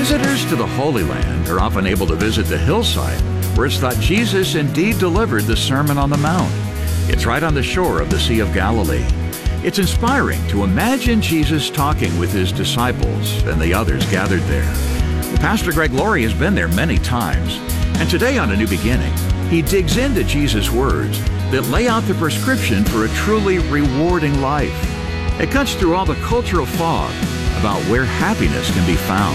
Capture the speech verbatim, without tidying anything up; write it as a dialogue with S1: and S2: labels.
S1: Visitors to the Holy Land are often able to visit the hillside where it's thought Jesus indeed delivered the Sermon on the Mount. It's right on the shore of the Sea of Galilee. It's inspiring to imagine Jesus talking with his disciples and the others gathered there. Pastor Greg Laurie has been there many times, and today on A New Beginning, he digs into Jesus' words that lay out the prescription for a truly rewarding life. It cuts through all the cultural fog about where happiness can be found.